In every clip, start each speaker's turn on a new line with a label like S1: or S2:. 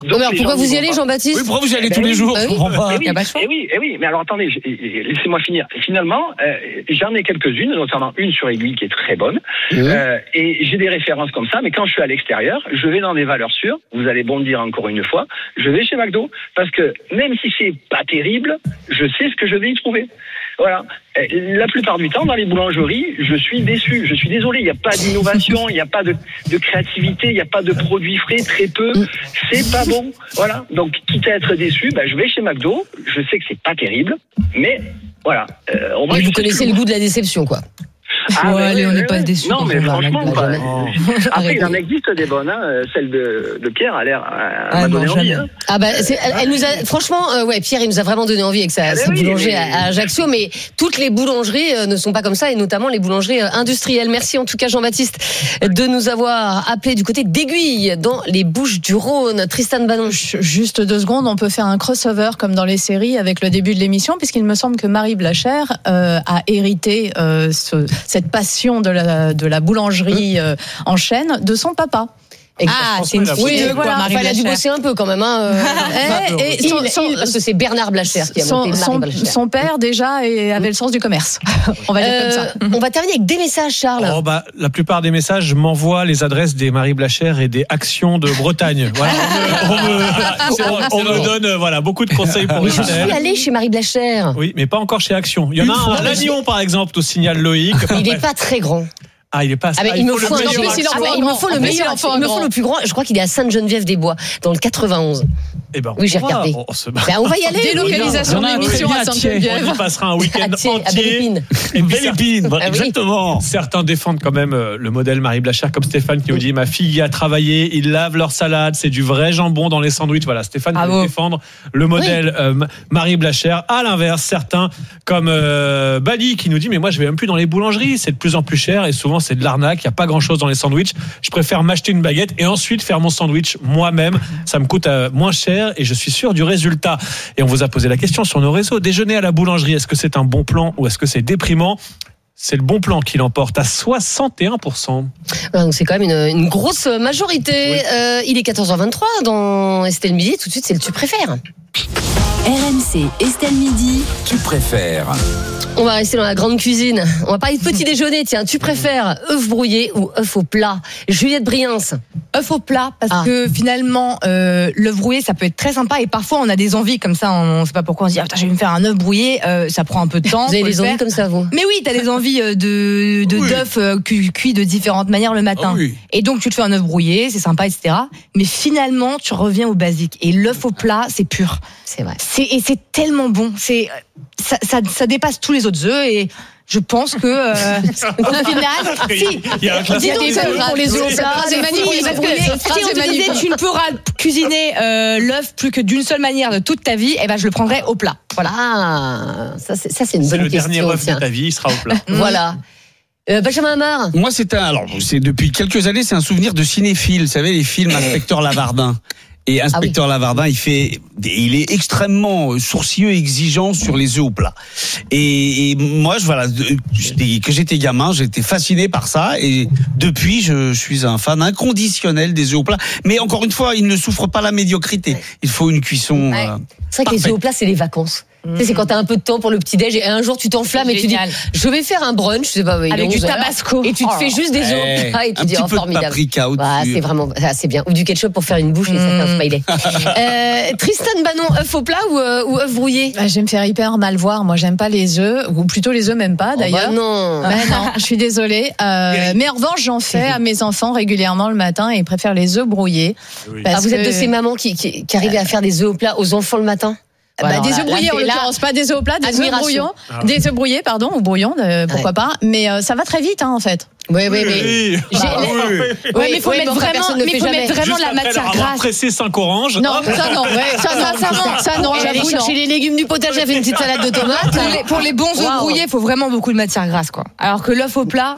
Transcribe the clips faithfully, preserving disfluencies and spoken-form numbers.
S1: Donc, non, mais pourquoi vous y allez, Jean-Baptiste?
S2: Oui, pourquoi vous y allez
S1: eh
S2: tous
S1: ben
S2: les
S1: oui,
S2: jours?
S1: bah oui.
S2: Eh
S3: oui, eh oui, eh oui, mais alors attendez, laissez-moi finir. Finalement, euh, j'en ai quelques-unes, notamment une sur Aiguille qui est très bonne, mmh. euh, et j'ai des références comme ça, mais quand je suis à l'extérieur, je vais dans des valeurs sûres, vous allez bondir encore une fois, je vais chez McDo, parce que même si c'est pas terrible, je sais ce que je vais y trouver. Voilà. La plupart du temps, dans les boulangeries, je suis déçu. Je suis désolé, il n'y a pas d'innovation, il n'y a pas de, de créativité, il n'y a pas de produits frais, très peu. C'est pas bon. Voilà. Donc, quitte à être déçu, ben, je vais chez McDo. Je sais que c'est pas terrible, mais voilà. Euh, au moins,
S1: mais vous connaissez le goût de la déception, quoi.
S4: Ah, ouais, allez, on n'est pas déçus.
S3: Non, mais franchement,
S1: la,
S3: bah,
S1: la,
S3: oh. Après, il en existe des bonnes. Hein. Celle de, de Pierre a l'air, elle m'a
S4: ah,
S3: donné
S4: non,
S3: envie. Hein.
S1: Ah bah, c'est, elle, elle nous a, franchement, euh, ouais, Pierre, il nous a vraiment donné envie avec sa, sa oui, boulangerie mais... à, à Ajaccio, mais toutes les boulangeries euh, ne sont pas comme ça, et notamment les boulangeries euh, industrielles. Merci en tout cas, Jean-Baptiste, de nous avoir appelé du côté d'Aiguille, dans les Bouches-du-Rhône. Tristan Banon.
S4: Juste deux secondes, on peut faire un crossover comme dans les séries avec le début de l'émission, puisqu'il me semble que Marie Blacher euh, a hérité euh, ce, cette passion de la, de la boulangerie euh, en chaîne de son papa.
S1: Ah, c'est une fille. Oui, voilà. Enfin, elle a dû bosser un peu quand même. Hein. et, et son, son, il, parce que c'est Bernard Blacher qui a
S4: son,
S1: monté
S4: son,
S1: Blacher.
S4: Son père déjà et avait le sens du commerce. On va dire euh, comme ça.
S1: On va terminer avec des messages, Charles.
S2: Oh, bah, la plupart des messages m'envoient les adresses des Marie Blacher et des actions de Bretagne. Voilà, on me, on me, on me donne voilà, beaucoup de conseils pour
S1: mais je suis allée chez Marie Blacher.
S2: Oui, mais pas encore chez Action. Il y en a un à Lannion, par exemple, au signal Loïc.
S1: Il n'est pas très grand.
S2: Ah, il est pas.
S1: Ah, mais
S2: ah,
S1: il,
S2: il
S1: me
S2: faut
S1: faut,
S2: le
S1: un,
S2: meilleur
S1: plus, il, en faut, ah, il me faut le meilleur, il me faut le plus grand. Je crois qu'il est à Sainte-Geneviève-des-Bois, dans le quatre-vingt-onze.
S2: Eh ben,
S1: oui, j'ai regardé.
S2: On, se...
S1: ben, on va y aller.
S4: Délocalisation de l'émission à Sainte-Geneviève.
S2: On y passera un week-end
S1: Thiers,
S2: entier.
S1: À Belle-Épine.
S2: Et Belle-Épine,
S1: ah,
S2: exactement. Oui. Certains défendent quand même le modèle Marie Blacher, comme Stéphane qui nous dit ma fille y a travaillé, ils lavent leur salade, c'est du vrai jambon dans les sandwichs. Voilà, Stéphane qui veut défendre le modèle oui. euh, Marie Blacher. À l'inverse, certains comme euh, Bali qui nous dit mais moi je vais même plus dans les boulangeries, c'est de plus en plus cher et souvent c'est de l'arnaque. Il y a pas grand-chose dans les sandwichs. Je préfère m'acheter une baguette et ensuite faire mon sandwich moi-même. Ça me coûte euh, moins cher et je suis sûr du résultat. Et on vous a posé la question sur nos réseaux. Déjeuner à la boulangerie, est-ce que c'est un bon plan ou est-ce que c'est déprimant ? C'est le bon plan qui l'emporte à soixante et un pour cent.
S1: Donc c'est quand même une, une grosse majorité. Oui. Euh, il est quatorze heures vingt-trois dans Estelle Midi. Tout de suite, c'est le tu préfères.
S5: R M C, Estelle Midi.
S6: Tu préfères.
S1: On va rester dans la grande cuisine. On va parler de petit déjeuner. Tiens, tu préfères œuf brouillé ou œuf au plat ? Juliette Briens.
S7: œuf au plat, parce
S1: ah.
S7: que finalement, euh, l'œuf brouillé, ça peut être très sympa. Et parfois, on a des envies comme ça. On ne sait pas pourquoi on se dit, ah, je vais me faire un œuf brouillé. Euh, ça prend un peu de temps.
S1: Vous avez des envies comme ça, vous ?
S7: Mais oui, t'as des envies de, de oui. d'œufs euh, cuits de différentes manières le matin. Ah oui. Et donc, tu te fais un œuf brouillé, c'est sympa, et cetera. Mais finalement, tu reviens au basique. Et l'œuf au plat, c'est pur.
S1: C'est vrai.
S7: C'est, et c'est tellement bon. C'est, ça, ça, ça dépasse tous les autres œufs. Et je pense que euh, au final, si,
S2: il y a un
S7: dis donc ça pour les œufs, c'est magnifique. Parce que si on te disait tu ne pourras cuisiner euh, l'œuf plus que d'une seule manière de toute ta vie, eh ben je le prendrais au plat. Voilà.
S1: Ah, ça c'est ça c'est une
S2: c'est
S1: bonne
S2: le
S1: question.
S2: Le dernier œuf de ta vie, il sera au plat.
S1: Voilà. Euh, Benjamin Amar.
S8: Moi, c'est un. Alors, c'est depuis quelques années, c'est un souvenir de cinéphile. Vous savez, les films Inspecteur Lavardin. Et Inspecteur ah oui. Lavardin, il fait, il est extrêmement sourcilleux et exigeant sur les œufs au plat. Et, et moi, je voilà, j'étais, que j'étais gamin, j'étais fasciné par ça. Et depuis, je, je suis un fan inconditionnel des œufs au plat. Mais encore une fois, il ne souffre pas la médiocrité. Il faut une cuisson. Ouais. Euh,
S1: c'est vrai que les œufs au plat, c'est les vacances. Mmh. Tu sais, c'est quand t'as un peu de temps pour le petit-déj et un jour tu t'enflammes et tu dis je vais faire un brunch, je sais pas,
S7: avec du tabasco
S1: et tu te oh. fais juste des œufs
S8: hey,
S1: au plat et tu
S8: un
S1: dis
S8: petit
S1: oh
S8: peu
S1: formidable.
S8: De paprika au-dessus.
S1: Bah, c'est vraiment ah, c'est bien ou du ketchup pour faire une bouche et mmh. ça fait un smiley. euh, Tristan Banon, œuf au plat ou, euh, ou œuf brouillé?
S4: Bah, je vais me faire hyper mal voir. Moi, j'aime pas les œufs ou plutôt les œufs même pas d'ailleurs.
S1: Oh bah non.
S4: Bah non, je suis désolée. Euh, mais en revanche, j'en fais à mes enfants régulièrement le matin et ils préfèrent les œufs brouillés.
S1: Oui. Ah, vous que... êtes de ces mamans qui qui, qui arrivaient à faire des œufs au plat aux enfants le matin?
S4: Bah, des œufs brouillés en l'occurrence, pas des œufs au plat, des œufs brouillons, ah. des œufs brouillés, pardon, ou brouillon, euh, pourquoi ouais. pas. Mais euh, ça va très vite, hein, en fait.
S1: Oui, oui, mais.
S2: Oui,
S1: j'ai...
S2: ah, oui.
S7: oui, mais il faut
S1: oui,
S7: mettre vraiment, mais faut mettre vraiment de la matière
S2: grasse.
S7: grasse.
S2: Presser cinq oranges.
S4: Non, hop. ça non, ouais, ça, ça, ça, ça, ça non.
S1: J'allais chercher les légumes du potager, j'ai fait une petite salade de tomates.
S7: Pour les, pour les bons œufs wow. brouillés, il faut vraiment beaucoup de matière grasse, quoi. Alors que l'œuf au plat.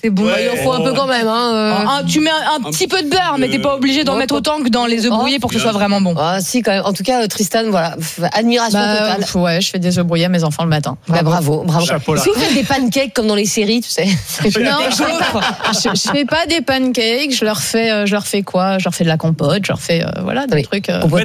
S7: c'est bon.
S1: Ouais, il en faut un peu quand même. Hein, euh...
S7: un, tu mets un, un petit peu de beurre, mais t'es pas obligé d'en
S1: ouais,
S7: mettre autant que dans les œufs
S1: oh,
S7: brouillés pour que ce soit vraiment bon.
S1: Ah si, quand même. En tout cas, Tristan, voilà, admiration
S4: bah,
S1: totale.
S4: Ouais, je fais des œufs brouillés à mes enfants le matin.
S1: Bah, bravo, bravo.
S2: Chapeau là.
S1: Si vous faites des pancakes comme dans les séries, tu sais.
S4: Non, je fais, pas, je, je fais pas des pancakes. Je leur fais, je leur fais quoi Je leur fais de la compote. Je leur fais, euh, voilà, des
S1: oui.
S4: trucs. Euh...